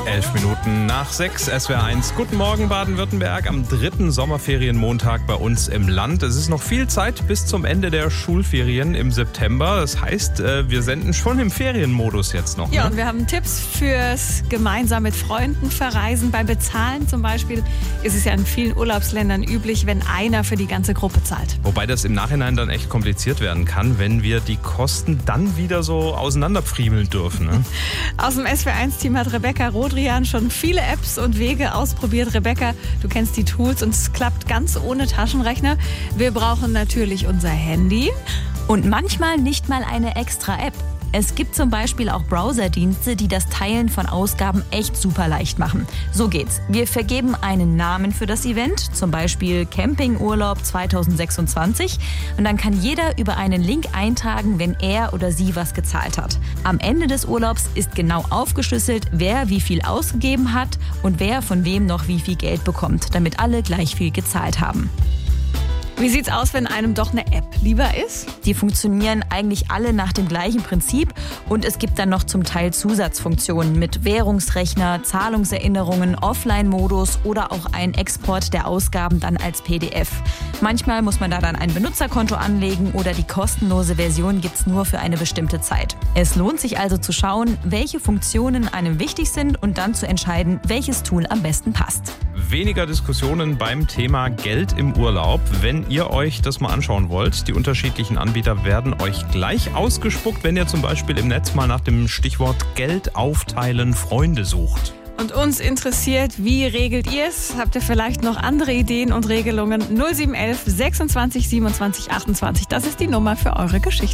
11:11 SWR1. Guten Morgen Baden-Württemberg am 3. Sommerferienmontag bei uns im Land. Es ist noch viel Zeit bis zum Ende der Schulferien im September. Das heißt, wir senden schon im Ferienmodus jetzt noch. Ja, ne? und wir haben Tipps fürs gemeinsam mit Freunden verreisen. Beim Bezahlen zum Beispiel ist es ja in vielen Urlaubsländern üblich, wenn einer für die ganze Gruppe zahlt. Wobei das im Nachhinein dann echt kompliziert werden kann, wenn wir die Kosten dann wieder so auseinanderpfriemeln dürfen. Ne? Aus dem SWR1-Team hat Rebecca Rodrian schon viele Apps und Wege ausprobiert. Rebecca, du kennst die Tools und es klappt ganz ohne Taschenrechner. Wir brauchen natürlich unser Handy. Und manchmal nicht mal eine extra App. Es gibt zum Beispiel auch Browserdienste, die das Teilen von Ausgaben echt super leicht machen. So geht's. Wir vergeben einen Namen für das Event, zum Beispiel Campingurlaub 2026. Und dann kann jeder über einen Link eintragen, wenn er oder sie was gezahlt hat. Am Ende des Urlaubs ist genau aufgeschlüsselt, wer wie viel ausgegeben hat und wer von wem noch wie viel Geld bekommt, damit alle gleich viel gezahlt haben. Wie sieht's aus, wenn einem doch eine App lieber ist? Die funktionieren eigentlich alle nach dem gleichen Prinzip und es gibt dann noch zum Teil Zusatzfunktionen mit Währungsrechner, Zahlungserinnerungen, Offline-Modus oder auch ein Export der Ausgaben dann als PDF. Manchmal muss man da dann ein Benutzerkonto anlegen oder die kostenlose Version gibt's nur für eine bestimmte Zeit. Es lohnt sich also zu schauen, welche Funktionen einem wichtig sind und dann zu entscheiden, welches Tool am besten passt. Weniger Diskussionen beim Thema Geld im Urlaub. Wenn ihr euch das mal anschauen wollt, die unterschiedlichen Anbieter werden euch gleich ausgespuckt, wenn ihr zum Beispiel im Netz mal nach dem Stichwort Geld aufteilen Freunde sucht. Und uns interessiert, wie regelt ihr es? Habt ihr vielleicht noch andere Ideen und Regelungen? 0711 26 27 28. Das ist die Nummer für eure Geschichte.